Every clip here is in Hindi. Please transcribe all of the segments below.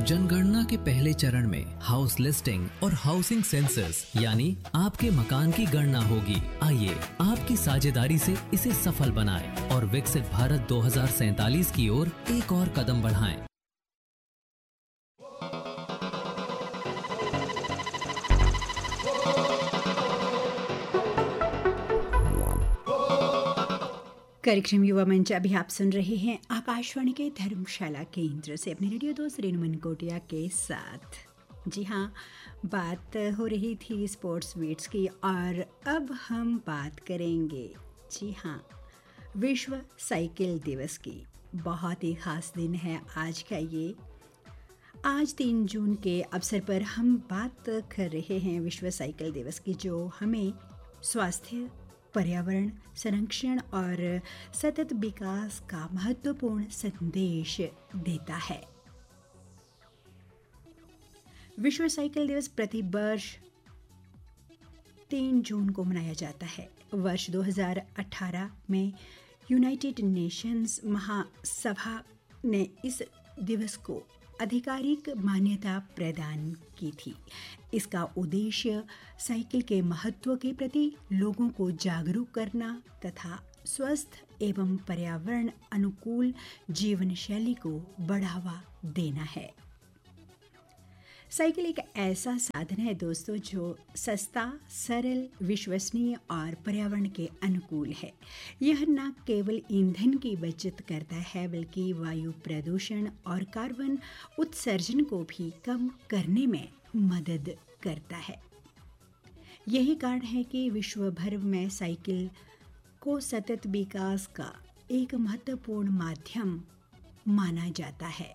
जनगणना के पहले चरण में हाउस लिस्टिंग और हाउसिंग सेंसस यानी आपके मकान की गणना होगी। आइए आपकी साझेदारी से इसे सफल बनाएं और विकसित भारत 2047 की ओर एक और कदम बढ़ाएं। कार्यक्रम युवा मंच अभी आप सुन रहे हैं आकाशवाणी के धर्मशाला केंद्र से अपने रेडियो दोस्त रेणु मनकोटिया के साथ। जी हाँ, बात हो रही थी स्पोर्ट्स मीट्स की और अब हम बात करेंगे जी हाँ विश्व साइकिल दिवस की। बहुत ही खास दिन है आज का ये। आज 3 जून के अवसर पर हम बात कर रहे हैं विश्व साइकिल दिवस की, जो हमें स्वास्थ्य, पर्यावरण संरक्षण और सतत विकास का महत्वपूर्ण संदेश देता है। विश्व साइकिल दिवस प्रति वर्ष 3 जून को मनाया जाता है। वर्ष 2018 में यूनाइटेड नेशंस महासभा ने इस दिवस को आधिकारिक मान्यता प्रदान की थी। इसका उद्देश्य साइकिल के महत्व के प्रति लोगों को जागरूक करना तथा स्वस्थ एवं पर्यावरण अनुकूल जीवन शैली को बढ़ावा देना है। साइकिल एक ऐसा साधन है दोस्तों जो सस्ता, सरल, विश्वसनीय और पर्यावरण के अनुकूल है। यह न केवल ईंधन की बचत करता है बल्कि वायु प्रदूषण और कार्बन उत्सर्जन को भी कम करने में मदद करता है। यही कारण है कि विश्व भर में साइकिल को सतत विकास का एक महत्वपूर्ण माध्यम माना जाता है।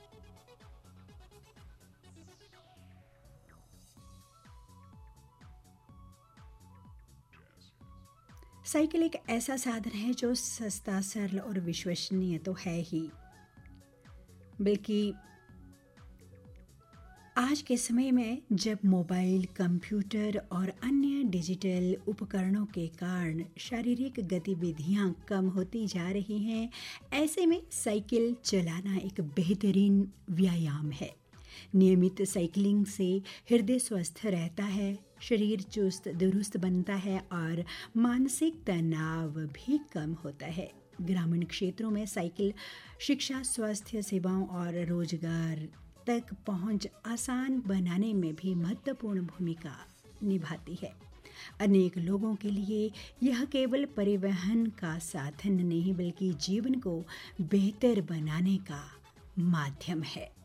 साइकिल एक ऐसा साधन है जो सस्ता, सरल और विश्वसनीय तो है ही, बल्कि आज के समय में जब मोबाइल, कंप्यूटर और अन्य डिजिटल उपकरणों के कारण शारीरिक गतिविधियां कम होती जा रही हैं, ऐसे में साइकिल चलाना एक बेहतरीन व्यायाम है। नियमित साइकिलिंग से हृदय स्वस्थ रहता है, शरीर चुस्त दुरुस्त बनता है और मानसिक तनाव भी कम होता है। ग्रामीण क्षेत्रों में साइकिल शिक्षा, स्वास्थ्य सेवाओं और रोजगार तक पहुंच आसान बनाने में भी महत्वपूर्ण भूमिका निभाती है। अनेक लोगों के लिए यह केवल परिवहन का साधन नहीं बल्कि जीवन को बेहतर बनाने का माध्यम है।